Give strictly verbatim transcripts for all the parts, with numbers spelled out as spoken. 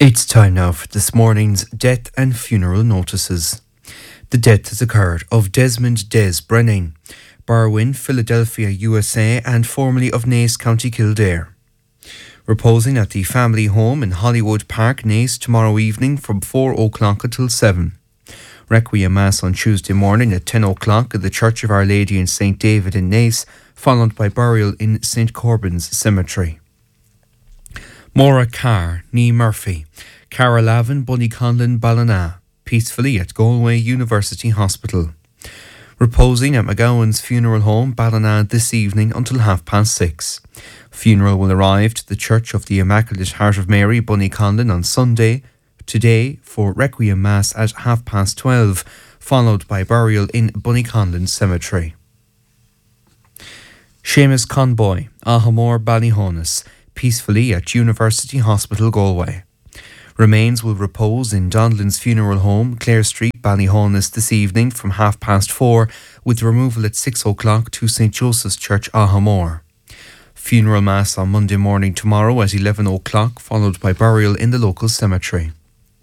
It's time now for this morning's death and funeral notices. The death has occurred of Desmond Des Brennan, Barwin, Philadelphia, U S A, and formerly of Naas, County Kildare. Reposing at the family home in Hollywood Park, Naas, tomorrow evening from four o'clock until seven. Requiem Mass on Tuesday morning at ten o'clock at the Church of Our Lady in Saint David in Naas, followed by burial in Saint Corbin's Cemetery. Maura Carr, Nee Murphy, Cara Lavin, Bunnyconlin, Ballina, peacefully at Galway University Hospital. Reposing at McGowan's funeral home, Ballina, this evening until half past six. Funeral will arrive to the Church of the Immaculate Heart of Mary, Bunnyconlin, on Sunday, today, for Requiem Mass at half past twelve, followed by burial in Bunnyconlin Cemetery. Seamus Conboy, Ahamore, Ballyhonus, peacefully at University Hospital, Galway. Remains will repose in Donlan's funeral home, Clare Street, Ballyhonus, this evening from half past four, with removal at six o'clock to Saint Joseph's Church, Ahamore. Funeral Mass on Monday morning tomorrow at eleven o'clock, followed by burial in the local cemetery.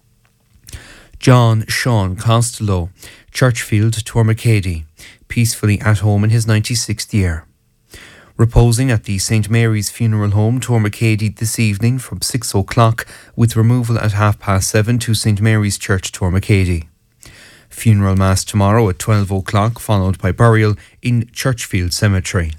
John Sean Costello, Churchfield, Tormacady, peacefully at home in his ninety-sixth year. Reposing at the Saint Mary's Funeral Home, Tormacady, this evening from six o'clock, with removal at half past seven to Saint Mary's Church, Tormacady. Funeral Mass tomorrow at twelve o'clock, followed by burial in Churchfield Cemetery.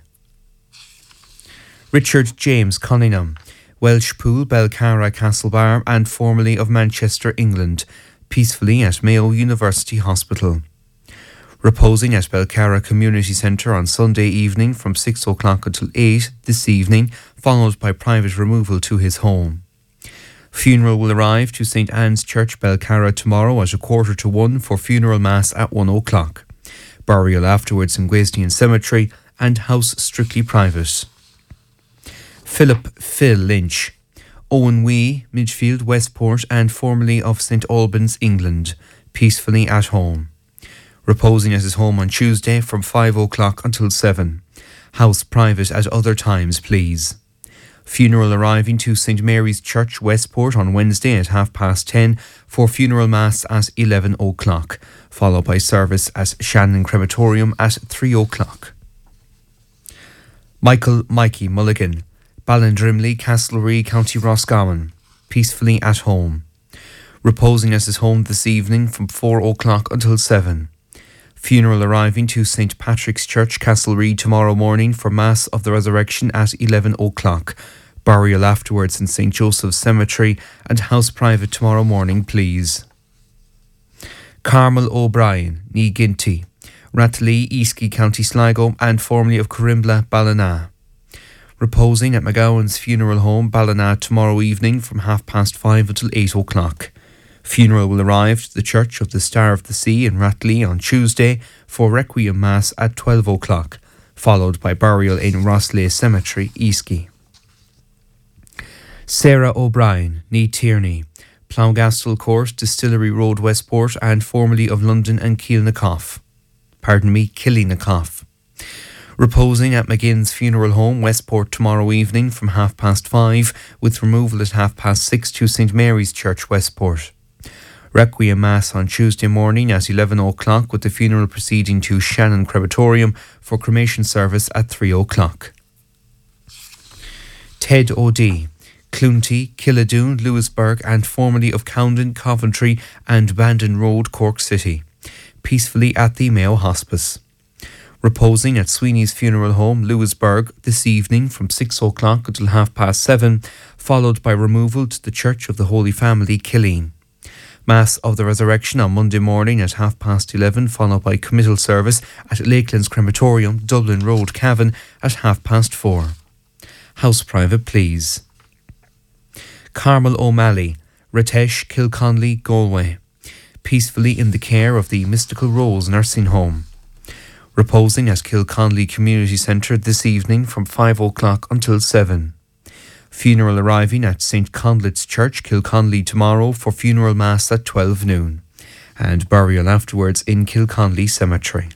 Richard James Cunningham, Welshpool, Belcara, Castlebar, and formerly of Manchester, England, peacefully at Mayo University Hospital. Reposing at Belcara Community Centre on Sunday evening from six o'clock until eight this evening, followed by private removal to his home. Funeral will arrive to Saint Anne's Church, Belcara, tomorrow at a quarter to one for funeral mass at one o'clock. Burial afterwards in Gwaisnian Cemetery and house strictly private. Philip Phil Lynch, Owen Wee, Midfield, Westport, and formerly of Saint Albans, England, peacefully at home. Reposing at his home on Tuesday from five o'clock until seven. House private at other times, please. Funeral arriving to Saint Mary's Church, Westport, on Wednesday at half past ten for funeral mass at eleven o'clock, followed by service at Shannon Crematorium at three o'clock. Michael Mikey Mulligan, Ballandrimley, Castlereagh, County Roscommon, peacefully at home. Reposing at his home this evening from four o'clock until seven. Funeral arriving to Saint Patrick's Church, Castlereagh, tomorrow morning for Mass of the Resurrection at eleven o'clock. Burial afterwards in Saint Joseph's Cemetery and house private tomorrow morning, please. Carmel O'Brien, Nee Ginty, Ratley, Easky, County Sligo, and formerly of Corimbla, Ballina. Reposing at McGowan's funeral home, Ballina, tomorrow evening from half past five until eight o'clock. Funeral will arrive to the Church of the Star of the Sea in Ratley on Tuesday for Requiem Mass at twelve o'clock, followed by burial in Rosslea Cemetery, Easky. Sarah O'Brien, Nee Tierney, Ploughgastle Court, Distillery Road, Westport, and formerly of London and Kilnacoff. Pardon me, Killynacoff. Reposing at McGinn's funeral home, Westport, tomorrow evening from half past five, with removal at half past six to Saint Mary's Church, Westport. Requiem Mass on Tuesday morning at eleven o'clock, with the funeral proceeding to Shannon Crematorium for cremation service at three o'clock. Ted O'D, Cloonty, Killadoon, Lewisburg, and formerly of Cowden, Coventry, and Bandon Road, Cork City, peacefully at the Mayo Hospice. Reposing at Sweeney's funeral home, Lewisburg, this evening from six o'clock until half past seven, followed by removal to the Church of the Holy Family, Killeen. Mass of the Resurrection on Monday morning at half past eleven, followed by committal service at Lakelands Crematorium, Dublin Road, Cavan, at half past four. House private, please. Carmel O'Malley, Ratesh, Kilconley, Galway, peacefully in the care of the Mystical Rose Nursing Home. Reposing at Kilconley Community Centre this evening from five o'clock until seven. Funeral arriving at Saint Conleth's Church, Kilconley, tomorrow for funeral mass at twelve noon, and burial afterwards in Kilconley Cemetery.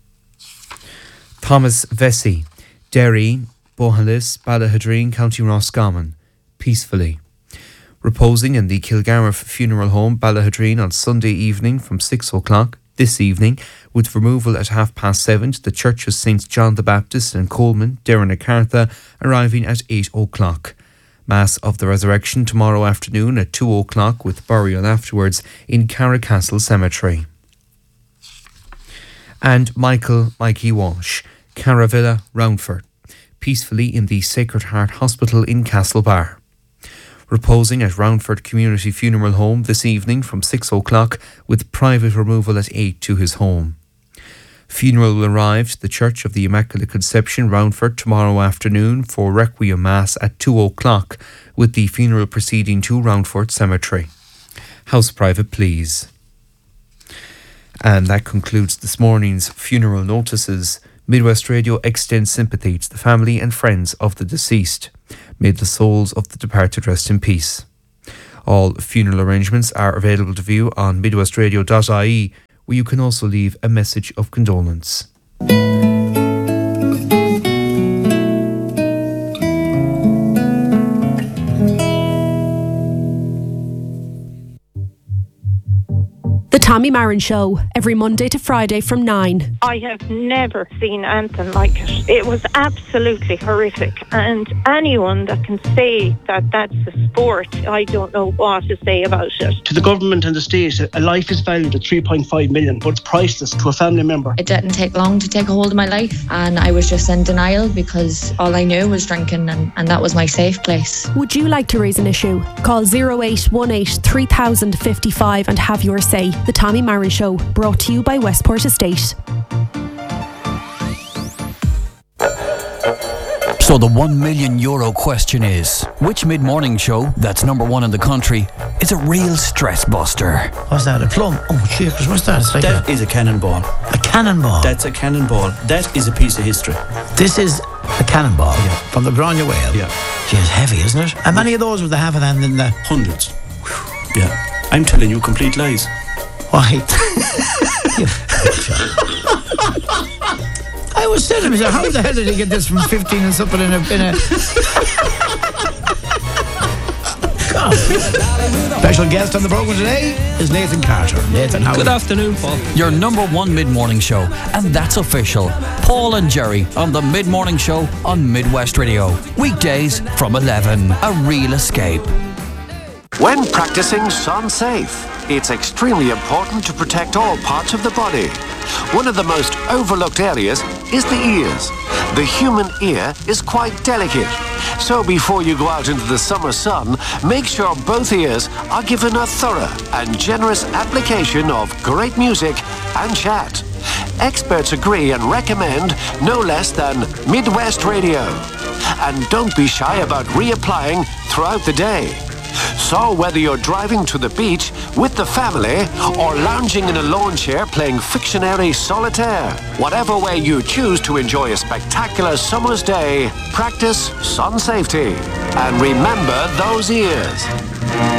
Thomas Vesey, Derry, Bohalis, Ballahadreen, County Roscommon, peacefully. Reposing in the Kilgarriff Funeral Home, Ballahadreen, on Sunday evening from six o'clock this evening, with removal at half past seven to the Church of Saints John the Baptist in Coleman, Derrinacartha, arriving at eight o'clock. Mass of the Resurrection tomorrow afternoon at two o'clock, with burial afterwards in Carricastle Cemetery. And Michael Mikey Walsh, Caravilla, Roundford, peacefully in the Sacred Heart Hospital in Castlebar. Reposing at Roundford Community Funeral Home this evening from six o'clock, with private removal at eight to his home. Funeral will arrive to the Church of the Immaculate Conception, Roundford, tomorrow afternoon for Requiem Mass at two o'clock, with the funeral proceeding to Roundford Cemetery. House private, please. And that concludes this morning's funeral notices. Midwest Radio extends sympathy to the family and friends of the deceased. May the souls of the departed rest in peace. All funeral arrangements are available to view on midwestradio dot I E, where you can also leave a message of condolence. The Tommy Marin Show, every Monday to Friday from nine. I have never seen anything like it. It was absolutely horrific. And anyone that can say that that's a sport, I don't know what to say about it. To the government and the state, a life is valued at three point five million, but it's priceless to a family member. It didn't take long to take a hold of my life, and I was just in denial because all I knew was drinking, and, and that was my safe place. Would you like to raise an issue? Call oh eight one eight, three thousand fifty-five and have your say. The Tommy Marin Show, brought to you by Westport Estate. So the one million euro question is, which mid-morning show that's number one in the country is a real stress buster? What's that, a plum? Oh shit, what's that? It's like that a, is a cannonball. A cannonball? That's a cannonball. That is a piece of history. This is a cannonball? Yeah. From the Grania Whale? Yeah. Gee, it's heavy, isn't it? How many of those with the half a hand in the... Hundreds. Whew. Yeah. I'm telling you complete lies. Why? I was saying to myself, how the hell did he get this from fifteen and something in a... In a... God. Special guest on the programme today is Nathan Carter. Nathan, how Good afternoon, Paul. Your number one mid-morning show, and that's official. Paul and Jerry on the mid-morning show on Midwest Radio. Weekdays from eleven. A real escape. When practicing Sun Safe, it's extremely important to protect all parts of the body. One of the most overlooked areas is the ears. The human ear is quite delicate. So before you go out into the summer sun, make sure both ears are given a thorough and generous application of great music and chat. Experts agree and recommend no less than Midwest Radio. And don't be shy about reapplying throughout the day. So whether you're driving to the beach with the family or lounging in a lawn chair playing Fictionary Solitaire, whatever way you choose to enjoy a spectacular summer's day, practice sun safety. And remember those ears.